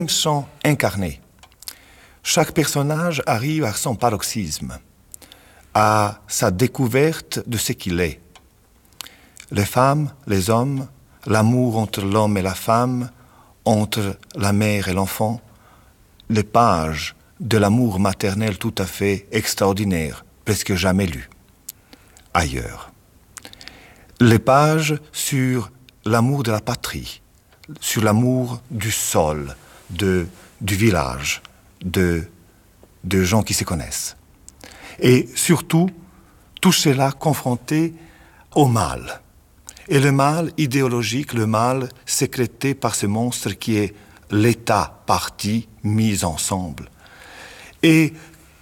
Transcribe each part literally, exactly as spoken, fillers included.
sont incarnés. Chaque personnage arrive à son paroxysme, à sa découverte de ce qu'il est. Les femmes, les hommes, l'amour entre l'homme et la femme, entre la mère et l'enfant, les pages de l'amour maternel tout à fait extraordinaire, presque jamais lues ailleurs. Les pages sur l'amour de la patrie, sur l'amour du sol, de, du village, de, de gens qui se connaissent. Et surtout, tout cela confronté au mal. Et le mal idéologique, le mal sécrété par ce monstre qui est l'État parti mis ensemble. Et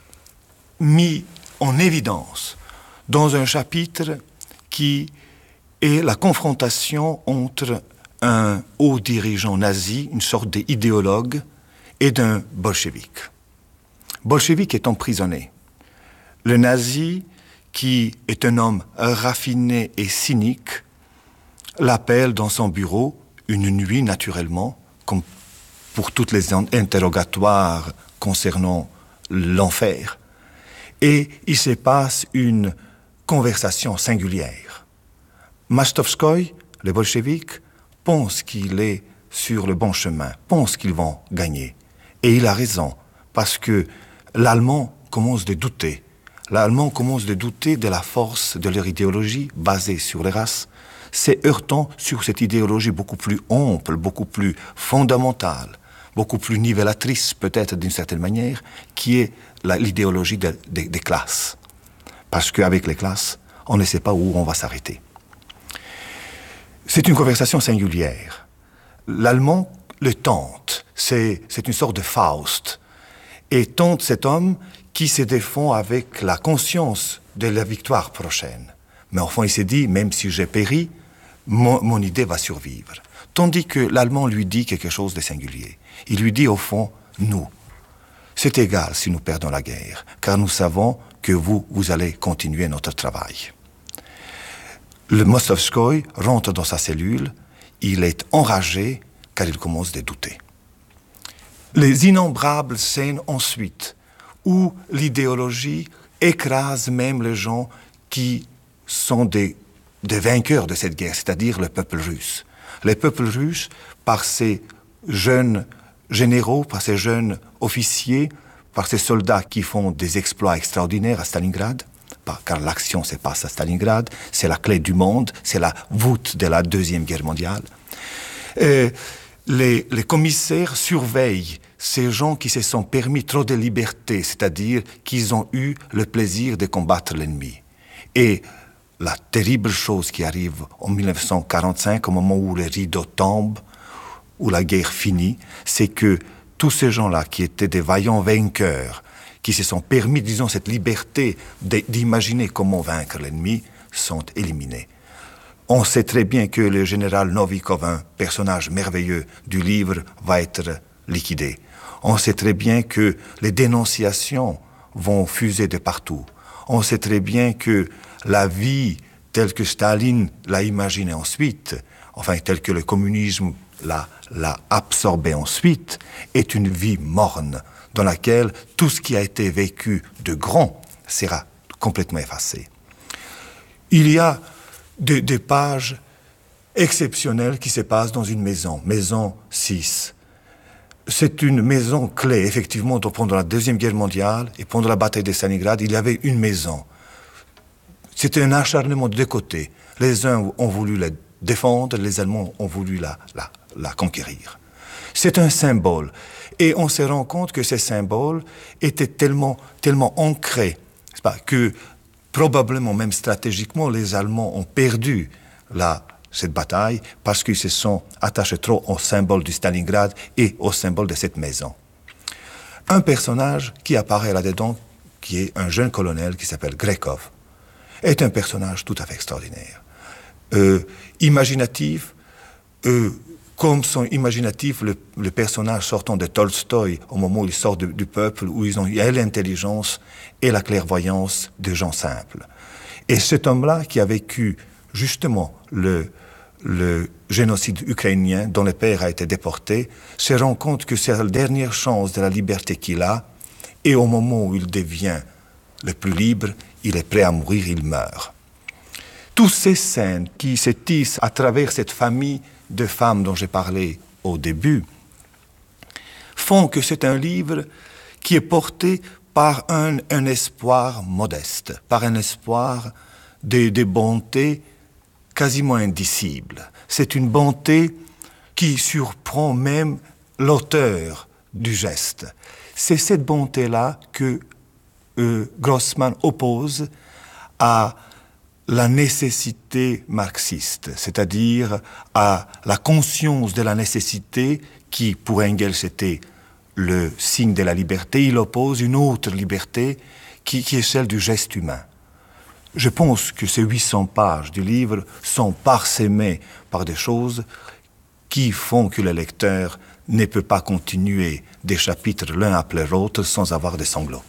mis en évidence dans un chapitre qui est la confrontation entre un haut dirigeant nazi, une sorte d'idéologue, et d'un bolchevique. Bolchevique est emprisonné. Le nazi, qui est un homme raffiné et cynique, l'appelle dans son bureau une nuit naturellement, comme pour toutes les interrogatoires concernant l'enfer. Et il se passe une conversation singulière. Mastovskoï, le bolchevique, pense qu'il est sur le bon chemin, pense qu'ils vont gagner. Et il a raison, parce que l'Allemand commence de douter. L'Allemand commence de douter de la force de leur idéologie basée sur les races, se heurtant sur cette idéologie beaucoup plus ample, beaucoup plus fondamentale, beaucoup plus nivellatrice peut-être d'une certaine manière, qui est la, l'idéologie de, de, des classes. Parce qu'avec les classes, on ne sait pas où on va s'arrêter. C'est une conversation singulière. L'Allemand le tente, c'est, c'est une sorte de Faust, et tente cet homme qui se défend avec la conscience de la victoire prochaine. Mais au fond, il s'est dit, même si j'ai péri, mon, mon idée va survivre. Tandis que l'Allemand lui dit quelque chose de singulier. Il lui dit au fond, nous, c'est égal si nous perdons la guerre, car nous savons que vous, vous allez continuer notre travail. Le Mastovskoï rentre dans sa cellule, il est enragé car il commence à douter. Les innombrables scènes ensuite, où l'idéologie écrase même les gens qui sont des, des vainqueurs de cette guerre, c'est-à-dire le peuple russe. Le peuple russe, par ses jeunes généraux, par ses jeunes officiers, par ces soldats qui font des exploits extraordinaires à Stalingrad, car l'action se passe à Stalingrad, c'est la clé du monde, c'est la voûte de la Deuxième Guerre mondiale. Et les, les commissaires surveillent ces gens qui se sont permis trop de liberté, c'est-à-dire qu'ils ont eu le plaisir de combattre l'ennemi. Et la terrible chose qui arrive en dix-neuf cent quarante-cinq, au moment où les rideaux tombent, où la guerre finit, c'est que tous ces gens-là qui étaient des vaillants vainqueurs, qui se sont permis, disons, cette liberté d'imaginer comment vaincre l'ennemi, sont éliminés. On sait très bien que le général Novikov, un personnage merveilleux du livre, va être liquidé. On sait très bien que les dénonciations vont fuser de partout. On sait très bien que la vie telle que Staline l'a imaginée ensuite, enfin telle que le communisme l'a, l'a absorbée ensuite, est une vie morne, dans laquelle tout ce qui a été vécu de grand sera complètement effacé. Il y a des, des pages exceptionnelles qui se passent dans une maison, maison six. C'est une maison clé, effectivement, pendant la Deuxième Guerre mondiale et pendant la bataille de Stalingrad, il y avait une maison. C'était un acharnement de deux côtés. Les uns ont voulu la défendre, les Allemands ont voulu la, la, la conquérir. C'est un symbole. Et on se rend compte que ces symboles étaient tellement, tellement ancrés, c'est pas, que probablement, même stratégiquement, les Allemands ont perdu la, cette bataille parce qu'ils se sont attachés trop au symbole du Stalingrad et au symbole de cette maison. Un personnage qui apparaît là-dedans, qui est un jeune colonel qui s'appelle Grekov, est un personnage tout à fait extraordinaire. Euh, imaginatif, euh, comme sont imaginatifs le, le personnage sortant de Tolstoï au moment où il sort de, du peuple, où ils ont, il y a l'intelligence et la clairvoyance des gens simples. Et cet homme-là qui a vécu justement le, le génocide ukrainien dont le père a été déporté, se rend compte que c'est la dernière chance de la liberté qu'il a, et au moment où il devient le plus libre, il est prêt à mourir, il meurt. Toutes ces scènes qui se tissent à travers cette famille de femmes dont j'ai parlé au début font que c'est un livre qui est porté par un, un espoir modeste, par un espoir de, de bonté quasiment indicible. C'est une bonté qui surprend même l'auteur du geste. C'est cette bonté-là que euh, Grossman oppose à la nécessité marxiste, c'est-à-dire à la conscience de la nécessité qui, pour Engels, était le signe de la liberté. Il oppose une autre liberté qui, qui est celle du geste humain. Je pense que ces huit cents pages du livre sont parsemées par des choses qui font que le lecteur ne peut pas continuer des chapitres l'un après l'autre sans avoir des sanglots.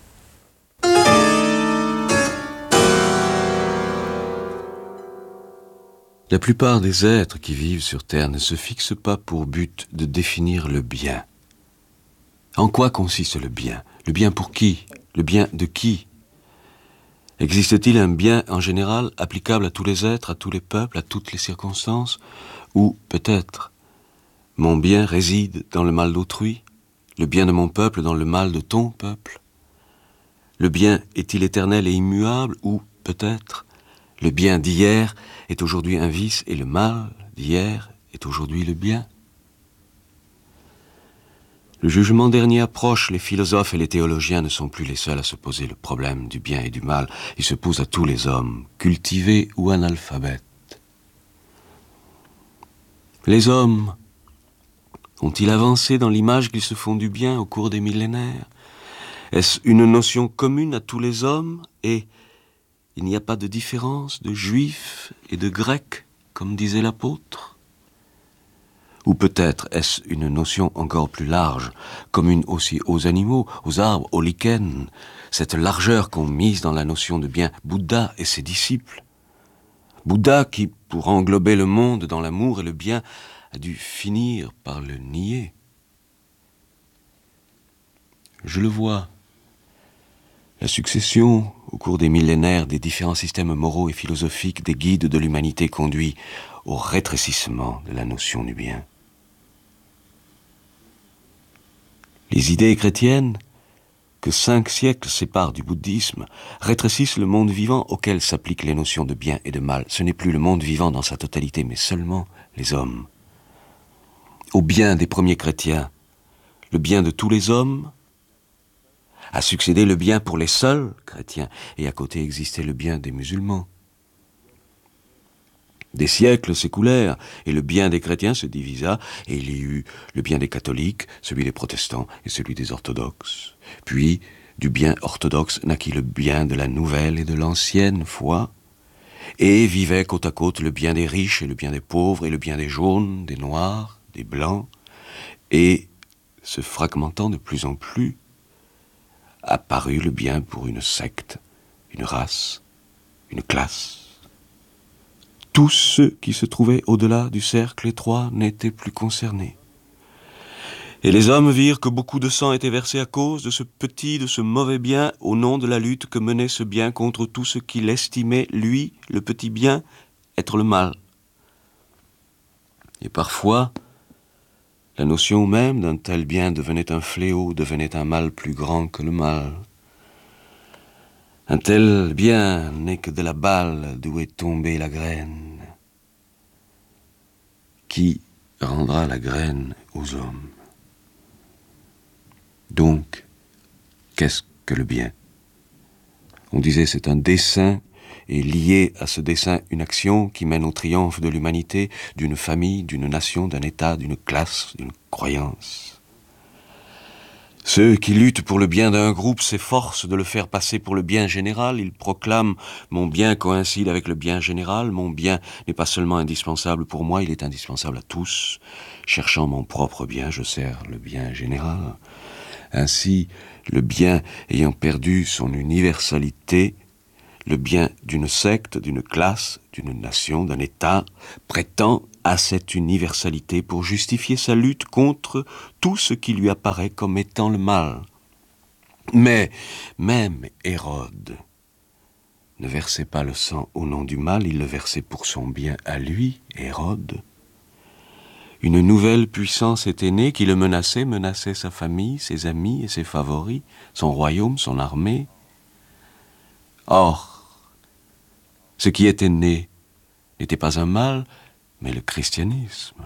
La plupart des êtres qui vivent sur Terre ne se fixent pas pour but de définir le bien. En quoi consiste le bien? Le bien pour qui? Le bien de qui? Existe-t-il un bien en général applicable à tous les êtres, à tous les peuples, à toutes les circonstances? Ou peut-être, mon bien réside dans le mal d'autrui, le bien de mon peuple dans le mal de ton peuple? Le bien est-il éternel et immuable? Ou peut-être, le bien d'hier est aujourd'hui un vice et le mal d'hier est aujourd'hui le bien? Le jugement dernier approche, les philosophes et les théologiens ne sont plus les seuls à se poser le problème du bien et du mal. Il se pose à tous les hommes, cultivés ou analphabètes. Les hommes ont-ils avancé dans l'image qu'ils se font du bien au cours des millénaires? Est-ce une notion commune à tous les hommes et il n'y a pas de différence de juifs et de grecs, comme disait l'apôtre? Ou peut-être est-ce une notion encore plus large, commune aussi aux animaux, aux arbres, aux lichens, cette largeur qu'ont mise dans la notion de bien Bouddha et ses disciples? Bouddha qui, pour englober le monde dans l'amour et le bien, a dû finir par le nier. Je le vois. La succession, au cours des millénaires, des différents systèmes moraux et philosophiques des guides de l'humanité conduit au rétrécissement de la notion du bien. Les idées chrétiennes, que cinq siècles séparent du bouddhisme, rétrécissent le monde vivant auquel s'appliquent les notions de bien et de mal. Ce n'est plus le monde vivant dans sa totalité, mais seulement les hommes. Au bien des premiers chrétiens, le bien de tous les hommes, a succédé le bien pour les seuls chrétiens, et à côté existait le bien des musulmans. Des siècles s'écoulèrent, et le bien des chrétiens se divisa, et il y eut le bien des catholiques, celui des protestants et celui des orthodoxes. Puis, du bien orthodoxe naquit le bien de la nouvelle et de l'ancienne foi, et vivaient côte à côte le bien des riches et le bien des pauvres, et le bien des jaunes, des noirs, des blancs, et, se fragmentant de plus en plus, apparut le bien pour une secte, une race, une classe. Tous ceux qui se trouvaient au-delà du cercle étroit n'étaient plus concernés. Et les hommes virent que beaucoup de sang était versé à cause de ce petit, de ce mauvais bien, au nom de la lutte que menait ce bien contre tout ce qu'il estimait, lui, le petit bien, être le mal. Et parfois, la notion même d'un tel bien devenait un fléau, devenait un mal plus grand que le mal. Un tel bien n'est que de la balle d'où est tombée la graine. Qui rendra la graine aux hommes? Donc, qu'est-ce que le bien? On disait c'est un dessein, et lié à ce dessein une action qui mène au triomphe de l'humanité, d'une famille, d'une nation, d'un État, d'une classe, d'une croyance. Ceux qui luttent pour le bien d'un groupe s'efforcent de le faire passer pour le bien général. Ils proclament « Mon bien coïncide avec le bien général. Mon bien n'est pas seulement indispensable pour moi, il est indispensable à tous. Cherchant mon propre bien, je sers le bien général. » Ainsi, le bien ayant perdu son universalité, le bien d'une secte, d'une classe, d'une nation, d'un État, prétend à cette universalité pour justifier sa lutte contre tout ce qui lui apparaît comme étant le mal. Mais même Hérode ne versait pas le sang au nom du mal, il le versait pour son bien à lui, Hérode. Une nouvelle puissance était née qui le menaçait, menaçait sa famille, ses amis et ses favoris, son royaume, son armée. Or, ce qui était né n'était pas un mal, mais le christianisme.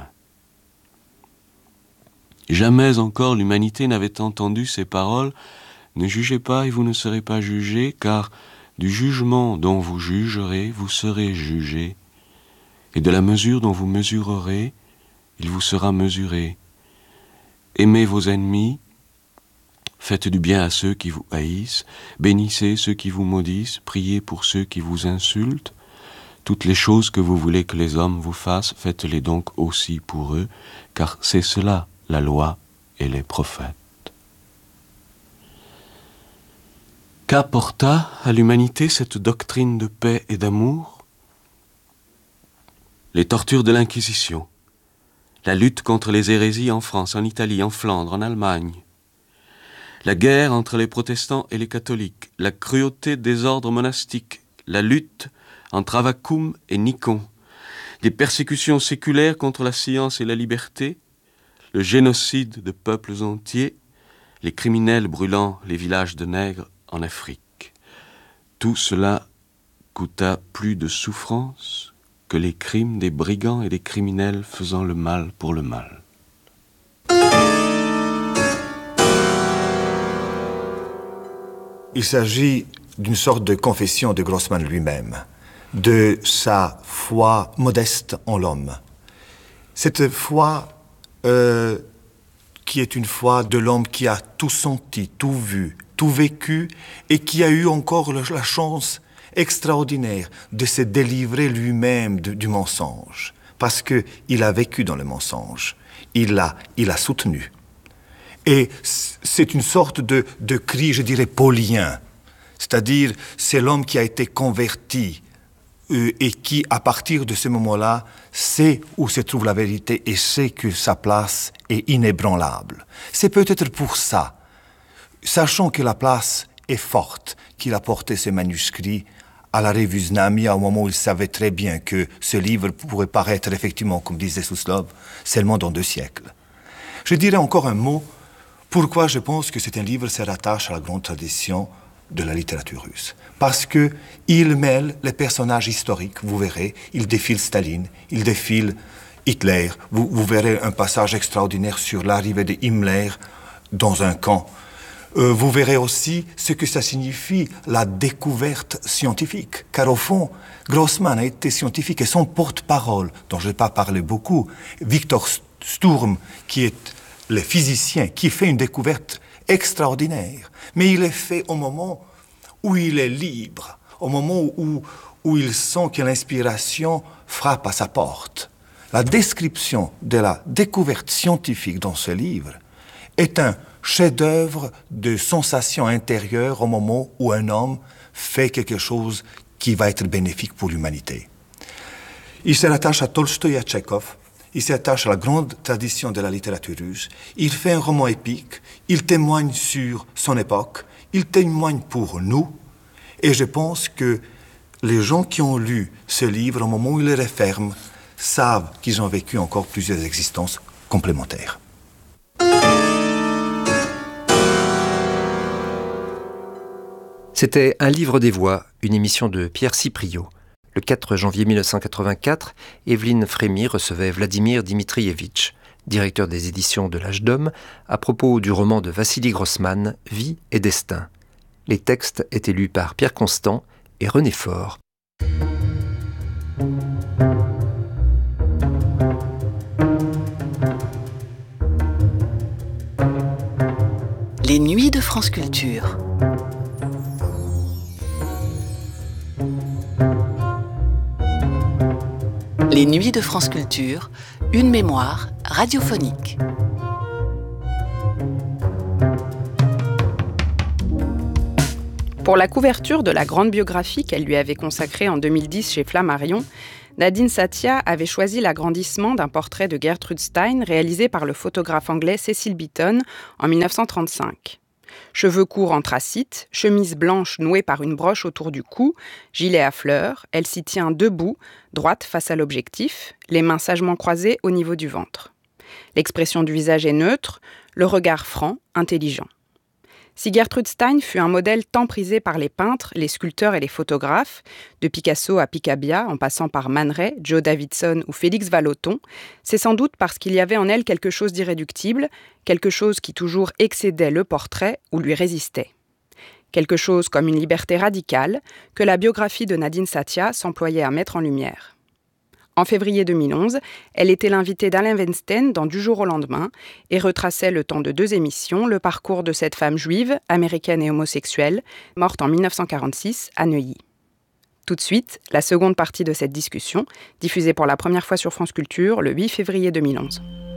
Jamais encore l'humanité n'avait entendu ces paroles « Ne jugez pas et vous ne serez pas jugés, car du jugement dont vous jugerez, vous serez jugés, et de la mesure dont vous mesurerez, il vous sera mesuré. Aimez vos ennemis, faites du bien à ceux qui vous haïssent, bénissez ceux qui vous maudissent, priez pour ceux qui vous insultent. Toutes les choses que vous voulez que les hommes vous fassent, faites-les donc aussi pour eux, car c'est cela la loi et les prophètes. » Qu'apporta à l'humanité cette doctrine de paix et d'amour? Les tortures de l'Inquisition, la lutte contre les hérésies en France, en Italie, en Flandre, en Allemagne, la guerre entre les protestants et les catholiques, la cruauté des ordres monastiques, la lutte entre Avvakum et Nikon, les persécutions séculaires contre la science et la liberté, le génocide de peuples entiers, les criminels brûlant les villages de nègres en Afrique. Tout cela coûta plus de souffrance que les crimes des brigands et des criminels faisant le mal pour le mal. Il s'agit d'une sorte de confession de Grossman lui-même, de sa foi modeste en l'homme. Cette foi euh, qui est une foi de l'homme qui a tout senti, tout vu, tout vécu, et qui a eu encore la chance extraordinaire de se délivrer lui-même de, du mensonge, parce qu'il a vécu dans le mensonge, il l'a il a soutenu. Et c'est une sorte de, de cri, je dirais, paulien, c'est-à-dire c'est l'homme qui a été converti euh, et qui, à partir de ce moment-là, sait où se trouve la vérité et sait que sa place est inébranlable. C'est peut-être pour ça, sachant que la place est forte, qu'il a porté ce manuscrit à la revue Znamia au moment où il savait très bien que ce livre pourrait paraître effectivement, comme disait Suslov, seulement dans deux siècles. Je dirais encore un mot, pourquoi je pense que c'est un livre qui se rattache à la grande tradition de la littérature russe. Parce qu'il mêle les personnages historiques, vous verrez, il défile Staline, il défile Hitler, vous, vous verrez un passage extraordinaire sur l'arrivée de Himmler dans un camp. Euh, vous verrez aussi ce que ça signifie, la découverte scientifique. Car au fond, Grossman a été scientifique et son porte-parole, dont je n'ai pas parlé beaucoup, Victor Sturm, qui est le physicien, qui fait une découverte extraordinaire. Mais il est fait au moment où il est libre, au moment où, où il sent que l'inspiration frappe à sa porte. La description de la découverte scientifique dans ce livre est un chef-d'œuvre de sensation intérieure au moment où un homme fait quelque chose qui va être bénéfique pour l'humanité. Il se rattache à Tolstoï et à Tchekhov, il s'attache à la grande tradition de la littérature russe, il fait un roman épique, il témoigne sur son époque, il témoigne pour nous, et je pense que les gens qui ont lu ce livre, au moment où il le referme, savent qu'ils ont vécu encore plusieurs existences complémentaires. C'était Un livre des voix, une émission de Pierre Cipriot. Le quatre janvier mille neuf cent quatre-vingt-quatre, Evelyne Frémy recevait Vladimir Dmitrievitch, directeur des éditions de l'Âge d'Homme, à propos du roman de Vassili Grossman, Vie et destin. Les textes étaient lus par Pierre Constant et René Faure. Les nuits de France Culture. Les nuits de France Culture, une mémoire radiophonique. Pour la couverture de la grande biographie qu'elle lui avait consacrée en deux mille dix chez Flammarion, Nadine Satia avait choisi l'agrandissement d'un portrait de Gertrude Stein réalisé par le photographe anglais Cecil Beaton en dix-neuf cent trente-cinq. Cheveux courts anthracite, chemise blanche nouée par une broche autour du cou, gilet à fleurs, elle s'y tient debout, droite face à l'objectif, les mains sagement croisées au niveau du ventre. L'expression du visage est neutre, le regard franc, intelligent. Si Gertrude Stein fut un modèle tant prisé par les peintres, les sculpteurs et les photographes, de Picasso à Picabia, en passant par Man Ray, Joe Davidson ou Félix Vallotton, c'est sans doute parce qu'il y avait en elle quelque chose d'irréductible, quelque chose qui toujours excédait le portrait ou lui résistait. Quelque chose comme une liberté radicale que la biographie de Nadine Satia s'employait à mettre en lumière. En février deux mille onze, elle était l'invitée d'Alain Weinstein dans Du jour au lendemain et retraçait le temps de deux émissions le parcours de cette femme juive, américaine et homosexuelle, morte en dix-neuf cent quarante-six à Neuilly. Tout de suite, la seconde partie de cette discussion, diffusée pour la première fois sur France Culture le huit février deux mille onze.